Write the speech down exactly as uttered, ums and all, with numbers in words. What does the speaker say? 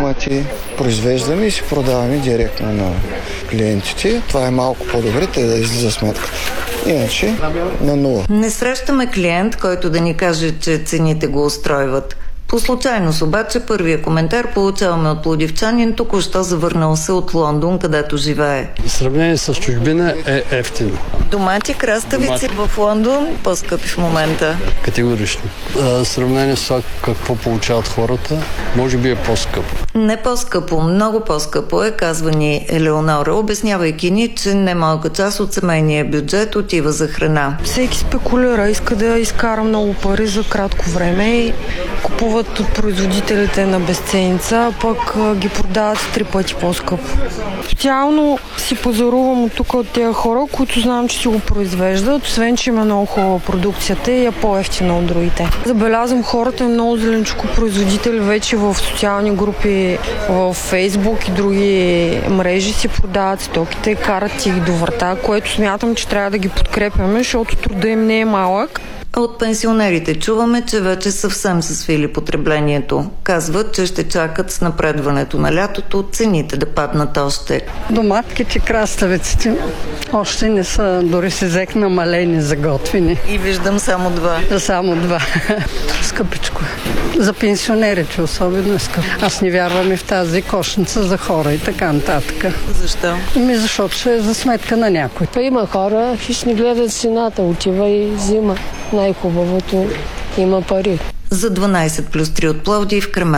домати, произвеждаме и си продаваме директно на клиентите. Това е малко по-добре, те да излиза сметката. Иначе на нула. Не срещаме клиент, който да ни каже, че цените го устройват. По случайност обаче първия коментар получаваме от пловдивчанин, току-що завърнал се от Лондон, където живее. В сравнение с чужбина е ефтино. Домати, краставици в Лондон по-скъпи в момента. Категорично. В сравнение с това какво получават хората, може би е по-скъпо. Не по-скъпо, много по-скъпо е, казва ни Елеонора, обяснявайки ни, че немалка част от семейния бюджет отива за храна. Всеки спекулира, иска да изкара много пари за кратко време и купува от производителите на безценица, а пък ги продават три пъти по-скъпо. Специално си позорувам от тук от тези хора, които знам, че си го произвеждат, освен че има много хубава продукцията и е по-ефтина от другите. Забелязвам хората и много зеленчукопроизводители вече в социални групи, в Фейсбук и други мрежи си продават стоките, карат ги до врата, което смятам, че трябва да ги подкрепяме, защото труда им не е малък. От пенсионерите чуваме, че вече съвсем се свили потреблението. Казват, че ще чакат с напредването на лятото цените да паднат още. Доматките, краставиците още не са, дори си взех намалени за готвени. И виждам само два. Само два. Скъпичко. За пенсионерите особено е скъпо. Аз не вярвам и в тази кошница за хора и така нататък. Защо? Ми защото ще е за сметка на някой. Има хора, хищ не гледат цената, отива и взима. Най-хубавото има пари. За дванайсет плюс три от Пловдив, Кремер.